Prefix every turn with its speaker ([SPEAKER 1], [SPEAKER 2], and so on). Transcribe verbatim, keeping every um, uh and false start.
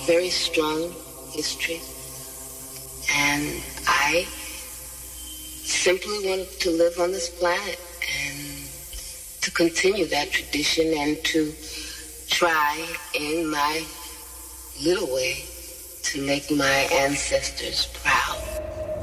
[SPEAKER 1] very strong history, and I simply wanted to live on this planet and to continue that tradition and to try in my little way to make my ancestors proud.